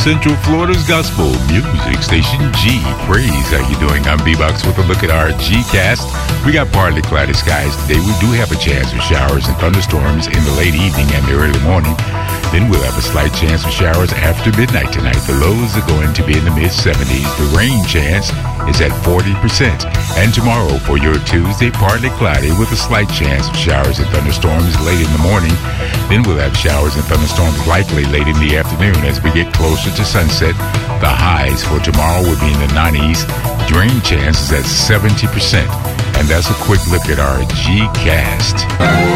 Central Florida's gospel music station, G Praise. How you doing? I'm B-Box with a look at our G-Cast. We got partly cloudy skies today. We do have a chance of showers and thunderstorms in the late evening and the early morning. Then we'll have a slight chance of showers after midnight tonight. The lows are going to be in the mid-70s. The rain chance is at 40%. And tomorrow for your Tuesday, partly cloudy with a slight chance of showers and thunderstorms late in the morning. Then we'll have showers and thunderstorms likely late in the afternoon as we get closer to sunset. The highs for tomorrow will be in the 90s. Rain chance is at 70%. And that's a quick look at our G-Cast.